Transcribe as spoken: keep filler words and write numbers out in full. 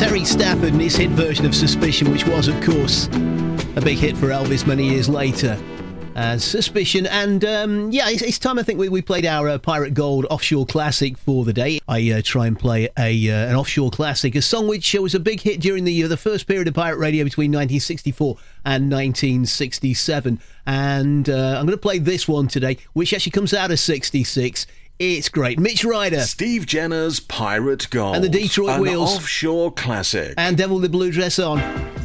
Terry Stafford and his hit version of Suspicion, which was, of course, a big hit for Elvis many years later. Uh, Suspicion, and um, yeah, it's, it's time I think we, we played our uh, Pirate Gold offshore classic for the day. I uh, try and play a uh, an offshore classic, a song which uh, was a big hit during the uh, the first period of pirate radio between nineteen sixty-four and nineteen sixty-seven. And uh, I'm going to play this one today, which actually comes out of sixty-six. It's great. Mitch Ryder, Steve Jenner's Pirate Gold, and the Detroit an Wheels, offshore classic, and Devil with the Blue Dress On.